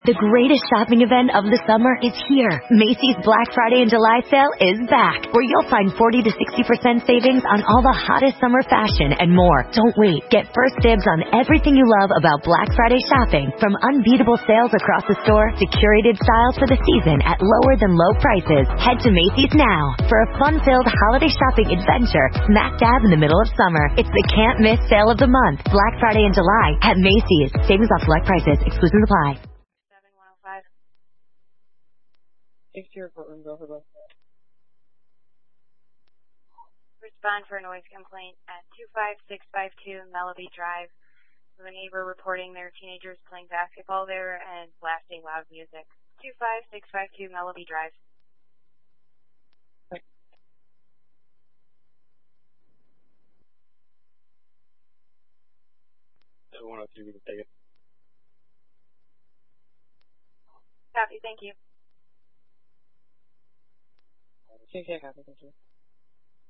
The greatest shopping event of the summer is here. Macy's Black Friday and July sale is back, where you'll find 40 to 60% savings on all the hottest summer fashion and more. Don't wait. Get first dibs on everything you love about Black Friday shopping, from unbeatable sales across the store to curated styles for the season at lower than low prices. Head to Macy's now for a fun-filled holiday shopping adventure smack dab in the middle of summer. It's the can't-miss sale of the month, Black Friday and July at Macy's. Savings off select prices. Exclusions apply. 6-0 courtroom, go for both. Respond for a noise complaint at 25652 Melody Drive. With a neighbor reporting their teenagers playing basketball there and blasting loud music. 25652 Melody Drive. Okay. So 103, we can take it. Copy, thank you. Okay, copy, thank you.